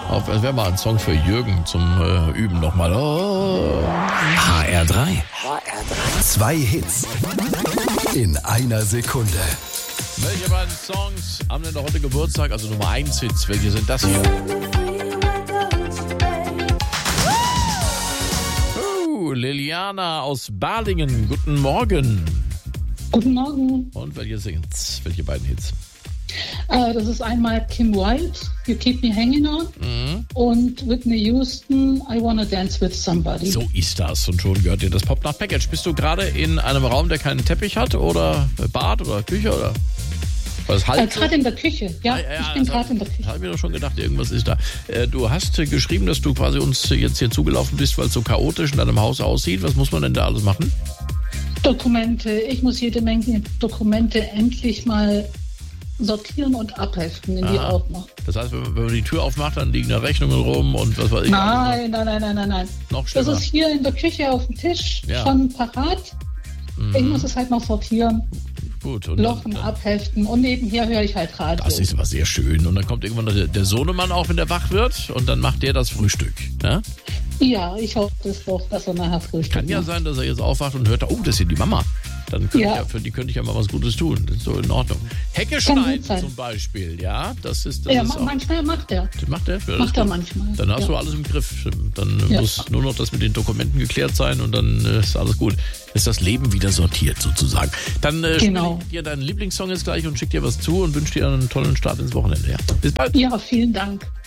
Es wäre mal ein Song für Jürgen zum Üben nochmal. Oh. HR3. 2 Hits in einer Sekunde. Welche beiden Songs haben denn heute Geburtstag? Also Nummer 1 Hits. Welche sind das hier? Liliana aus Balingen. Guten Morgen. Guten Morgen. Und welche singen's? Welche beiden Hits? Das ist einmal Kim Wilde, You Keep Me Hanging On, und Whitney Houston, I Wanna Dance With Somebody. So ist das. Und schon gehört dir das Pop-Nacht-Package. Bist du gerade in einem Raum, der keinen Teppich hat? Oder Bad oder Küche? Oder? Gerade in der Küche. Ja, ich bin gerade in der Küche. Ich habe mir doch schon gedacht, irgendwas ist da. Du hast geschrieben, dass du quasi uns jetzt hier zugelaufen bist, weil es so chaotisch in deinem Haus aussieht. Was muss man denn da alles machen? Dokumente. Ich muss jede Menge Dokumente endlich mal sortieren und abheften in die Ordner. Das heißt, wenn man die Tür aufmacht, dann liegen da Rechnungen rum und was weiß ich. Nein. Noch schlimmer. Das ist hier in der Küche auf dem Tisch schon parat. Ich muss es halt noch sortieren. Gut. Und Lochen, abheften und nebenher höre ich halt Radio. Das ist aber sehr schön. Und dann kommt irgendwann der Sohnemann auch, wenn der wach wird, und dann macht der das Frühstück. Ja, ja, ich hoffe das doch, dass er nachher Frühstück Kann ja sein, dass er jetzt aufwacht und hört, das ist ja die Mama. Dann für die könnte ich ja mal was Gutes tun. Das ist so in Ordnung. Hecke schneiden zum Beispiel, ja. Das ist manchmal macht er. Macht er? Macht er manchmal. Dann hast du alles im Griff. Dann muss nur noch das mit den Dokumenten geklärt sein und dann ist alles gut. Ist das Leben wieder sortiert sozusagen. Dann spiele ich dir deinen Lieblingssong jetzt gleich und schick dir was zu und wünsche dir einen tollen Start ins Wochenende. Ja. Bis bald. Ja, vielen Dank.